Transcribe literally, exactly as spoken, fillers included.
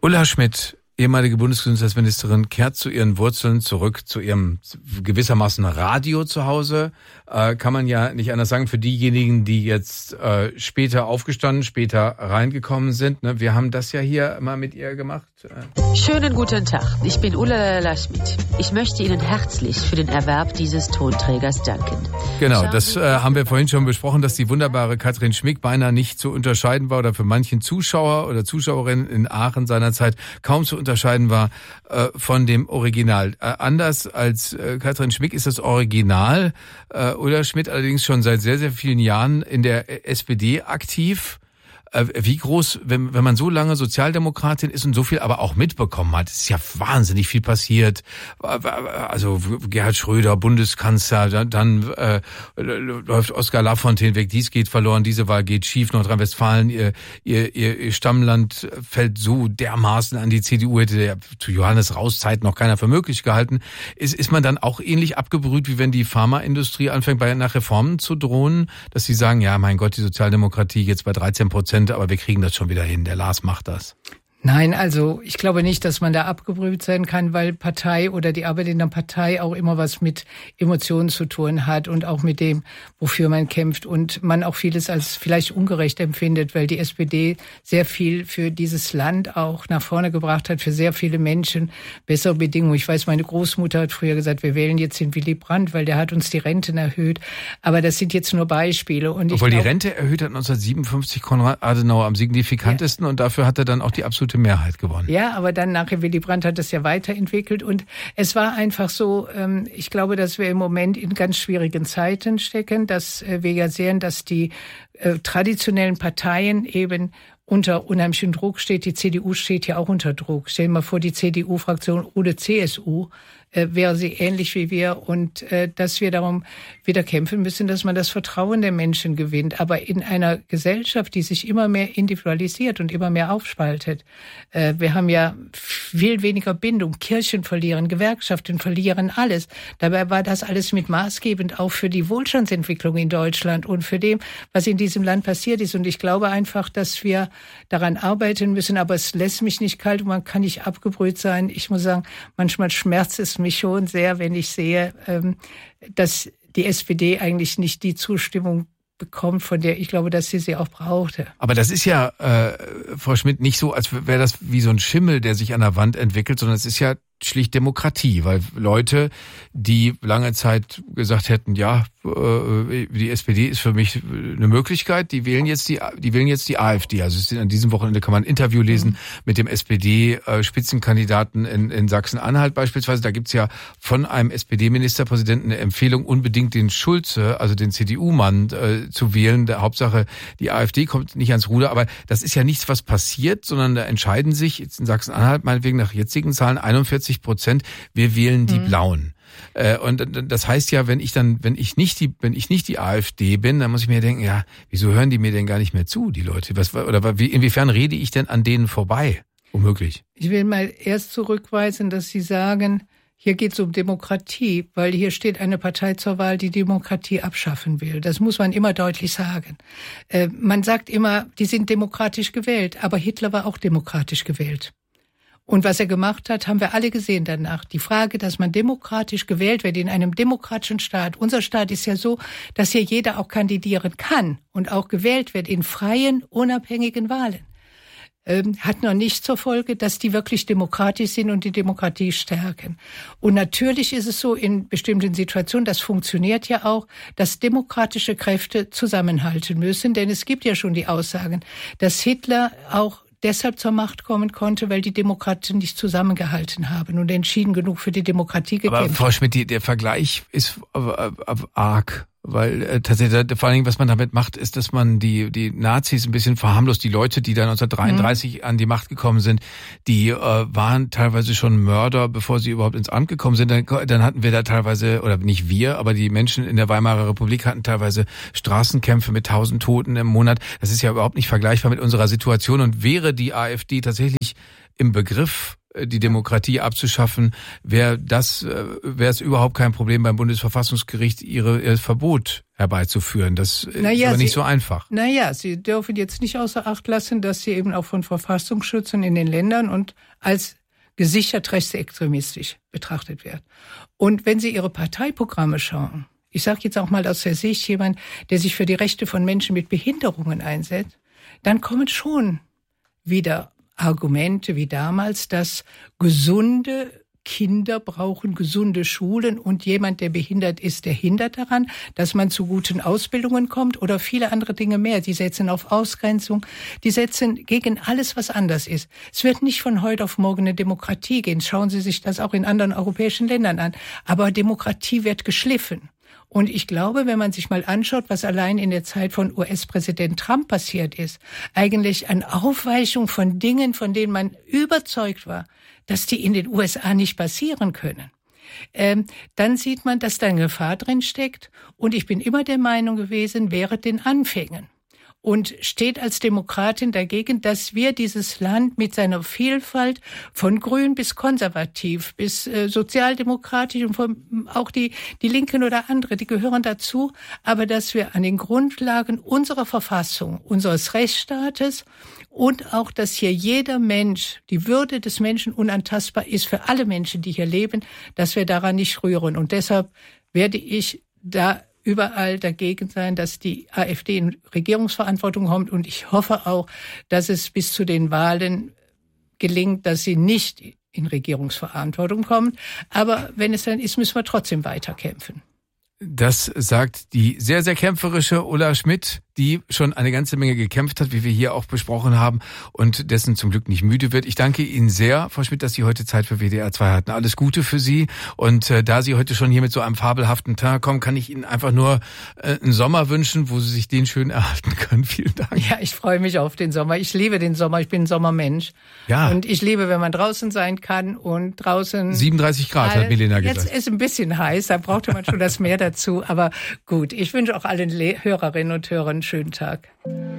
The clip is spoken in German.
Ulla Schmidt, ehemalige Bundesgesundheitsministerin, kehrt zu ihren Wurzeln zurück, zu ihrem gewissermaßen Radio zu Hause. Äh, kann man ja nicht anders sagen, für diejenigen, die jetzt äh, später aufgestanden, später reingekommen sind. Ne? Wir haben das ja hier mal mit ihr gemacht. Schönen guten Tag, ich bin Ulla Schmidt. Ich möchte Ihnen herzlich für den Erwerb dieses Tonträgers danken. Genau, das äh, haben wir vorhin schon besprochen, dass die wunderbare Katrin Schmick beinahe nicht zu unterscheiden war oder für manchen Zuschauer oder Zuschauerinnen in Aachen seinerzeit kaum zu unterscheiden war äh, von dem Original. Äh, anders als äh, Katrin Schmick ist das Original äh, Ulla Schmidt allerdings schon seit sehr, sehr vielen Jahren in der S P D aktiv. Wie groß, wenn, wenn man so lange Sozialdemokratin ist und so viel aber auch mitbekommen hat, ist ja wahnsinnig viel passiert. Also Gerhard Schröder, Bundeskanzler, dann, dann äh, läuft Oskar Lafontaine weg, dies geht verloren, diese Wahl geht schief, Nordrhein-Westfalen, ihr, ihr, ihr Stammland fällt so dermaßen an die C D U, hätte ja zu Johannes Rauhs Zeit noch keiner für möglich gehalten. Ist, ist man dann auch ähnlich abgebrüht, wie wenn die Pharmaindustrie anfängt, bei nach Reformen zu drohen, dass sie sagen, ja mein Gott, die Sozialdemokratie jetzt bei dreizehn Prozent, aber wir kriegen das schon wieder hin. Der Lars macht das. Nein, also ich glaube nicht, dass man da abgebrüht sein kann, weil Partei oder die Arbeit in der Partei auch immer was mit Emotionen zu tun hat und auch mit dem, wofür man kämpft und man auch vieles als vielleicht ungerecht empfindet, weil die S P D sehr viel für dieses Land auch nach vorne gebracht hat, für sehr viele Menschen bessere Bedingungen. Ich weiß, meine Großmutter hat früher gesagt, wir wählen jetzt den Willy Brandt, weil der hat uns die Renten erhöht. Aber das sind jetzt nur Beispiele. Und Obwohl ich glaub, die Rente erhöht hat neunzehnhundertsiebenundfünfzig Konrad Adenauer am signifikantesten ja. Und dafür hat er dann auch die absolute Mehrheit gewonnen. Ja, aber dann nachher Willy Brandt hat das ja weiterentwickelt und es war einfach so, ähm, ich glaube, dass wir im Moment in ganz schwierigen Zeiten stecken, dass äh, wir ja sehen, dass die äh, traditionellen Parteien eben unter unheimlichem Druck steht. Die C D U steht ja auch unter Druck. Stell dir mal vor, die C D U-Fraktion ohne C S U äh, wäre sie ähnlich wie wir und äh, dass wir darum wieder kämpfen müssen, dass man das Vertrauen der Menschen gewinnt. Aber in einer Gesellschaft, die sich immer mehr individualisiert und immer mehr aufspaltet. Äh, wir haben ja viel weniger Bindung. Kirchen verlieren, Gewerkschaften verlieren alles. Dabei war das alles mit maßgebend auch für die Wohlstandsentwicklung in Deutschland und für dem, was in diesem Land passiert ist. Und ich glaube einfach, dass wir daran arbeiten müssen. Aber es lässt mich nicht kalt und man kann nicht abgebrüht sein. Ich muss sagen, manchmal schmerzt es mich schon sehr, wenn ich sehe, ähm, dass die S P D eigentlich nicht die Zustimmung bekommt, von der ich glaube, dass sie sie auch brauchte. Aber das ist ja, äh, Frau Schmidt, nicht so, als wäre das wie so ein Schimmel, der sich an der Wand entwickelt, sondern es ist ja schlicht Demokratie, weil Leute, die lange Zeit gesagt hätten, ja, die S P D ist für mich eine Möglichkeit, die wählen jetzt die, die wählen jetzt die AfD. Also an diesem Wochenende kann man ein Interview lesen mhm. mit dem S P D-Spitzenkandidaten in, in Sachsen-Anhalt beispielsweise. Da gibt's ja von einem S P D-Ministerpräsidenten eine Empfehlung, unbedingt den Schulze, also den C D U-Mann, äh, zu wählen. Der Hauptsache, die AfD kommt nicht ans Ruder. Aber das ist ja nichts, was passiert, sondern da entscheiden sich jetzt in Sachsen-Anhalt meinetwegen nach jetzigen Zahlen einundvierzig Prozent, wir wählen die mhm. Blauen. Äh, und das heißt ja, wenn ich dann, wenn ich nicht die, wenn ich nicht die AfD bin, dann muss ich mir denken, ja, wieso hören die mir denn gar nicht mehr zu, die Leute? Was, oder wie, inwiefern rede ich denn an denen vorbei? Womöglich. Ich will mal erst zurückweisen, dass Sie sagen, hier geht es um Demokratie, weil hier steht eine Partei zur Wahl, die Demokratie abschaffen will. Das muss man immer deutlich sagen. Äh, man sagt immer, die sind demokratisch gewählt, aber Hitler war auch demokratisch gewählt. Und was er gemacht hat, haben wir alle gesehen danach. Die Frage, dass man demokratisch gewählt wird in einem demokratischen Staat. Unser Staat ist ja so, dass hier jeder auch kandidieren kann und auch gewählt wird in freien, unabhängigen Wahlen. Ähm, hat noch nicht zur Folge, dass die wirklich demokratisch sind und die Demokratie stärken. Und natürlich ist es so in bestimmten Situationen, das funktioniert ja auch, dass demokratische Kräfte zusammenhalten müssen. Denn es gibt ja schon die Aussagen, dass Hitler auch deshalb zur Macht kommen konnte, weil die Demokraten nicht zusammengehalten haben und entschieden genug für die Demokratie gekämpft haben. Aber Frau Schmidt, der Vergleich ist arg. Weil äh, tatsächlich, vor allen Dingen, was man damit macht, ist, dass man die die Nazis ein bisschen verharmlost. Die Leute, die dann neunzehnhundertdreiunddreißig mhm. an die Macht gekommen sind, die äh, waren teilweise schon Mörder, bevor sie überhaupt ins Amt gekommen sind. Dann, dann hatten wir da teilweise, oder nicht wir, aber die Menschen in der Weimarer Republik hatten teilweise Straßenkämpfe mit tausend Toten im Monat. Das ist ja überhaupt nicht vergleichbar mit unserer Situation. Und wäre die AfD tatsächlich im Begriff, die Demokratie abzuschaffen, wäre das, wäre es überhaupt kein Problem beim Bundesverfassungsgericht, ihre, ihr Verbot herbeizuführen. Das ist naja, aber nicht Sie, so einfach. Naja, Sie dürfen jetzt nicht außer Acht lassen, dass Sie eben auch von Verfassungsschützern in den Ländern und als gesichert rechtsextremistisch betrachtet werden. Und wenn Sie Ihre Parteiprogramme schauen, ich sage jetzt auch mal aus der Sicht jemand, der sich für die Rechte von Menschen mit Behinderungen einsetzt, dann kommen schon wieder Argumente wie damals, dass gesunde Kinder brauchen gesunde Schulen und jemand, der behindert ist, der hindert daran, dass man zu guten Ausbildungen kommt oder viele andere Dinge mehr. Die setzen auf Ausgrenzung, die setzen gegen alles, was anders ist. Es wird nicht von heute auf morgen eine Demokratie gehen. Schauen Sie sich das auch in anderen europäischen Ländern an. Aber Demokratie wird geschliffen. Und ich glaube, wenn man sich mal anschaut, was allein in der Zeit von U S-Präsident Trump passiert ist, eigentlich eine Aufweichung von Dingen, von denen man überzeugt war, dass die in den U S A nicht passieren können. Ähm, dann sieht man, dass da eine Gefahr drin steckt. Und ich bin immer der Meinung gewesen, während den Anfängen. Und steht als Demokratin dagegen, dass wir dieses Land mit seiner Vielfalt von grün bis konservativ bis äh, sozialdemokratisch und von, auch die, die Linken oder andere, die gehören dazu, aber dass wir an den Grundlagen unserer Verfassung, unseres Rechtsstaates und auch, dass hier jeder Mensch, die Würde des Menschen unantastbar ist für alle Menschen, die hier leben, dass wir daran nicht rühren. Und deshalb werde ich da überall dagegen sein, dass die AfD in Regierungsverantwortung kommt. Und ich hoffe auch, dass es bis zu den Wahlen gelingt, dass sie nicht in Regierungsverantwortung kommt. Aber wenn es dann ist, müssen wir trotzdem weiterkämpfen. Das sagt die sehr, sehr kämpferische Ulla Schmidt, die schon eine ganze Menge gekämpft hat, wie wir hier auch besprochen haben und dessen zum Glück nicht müde wird. Ich danke Ihnen sehr, Frau Schmidt, dass Sie heute Zeit für W D R zwei hatten. Alles Gute für Sie. Und äh, da Sie heute schon hier mit so einem fabelhaften Teint kommen, kann ich Ihnen einfach nur äh, einen Sommer wünschen, wo Sie sich den schön erhalten können. Vielen Dank. Ja, ich freue mich auf den Sommer. Ich liebe den Sommer. Ich bin ein Sommermensch. Ja. Und ich liebe, wenn man draußen sein kann und draußen... siebenunddreißig Grad, hat Milena gesagt. Jetzt ist ein bisschen heiß, da brauchte man schon das Meer dazu. Aber gut, ich wünsche auch allen Le- Hörerinnen und Hörern einen schönen Tag.